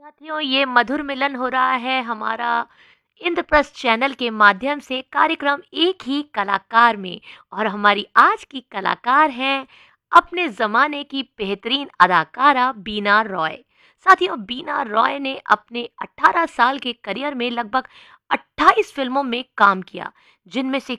साथियों, ये मधुर मिलन हो रहा है हमारा इंद्रप्रस्थ चैनल के माध्यम से कार्यक्रम एक ही कलाकार में। और हमारी आज की कलाकार हैं अपने ज़माने की बेहतरीन अदाकारा बीना रॉय। साथियों, बीना रॉय ने अपने 18 साल के करियर में लगभग 28 फिल्मों में काम किया, जिनमें से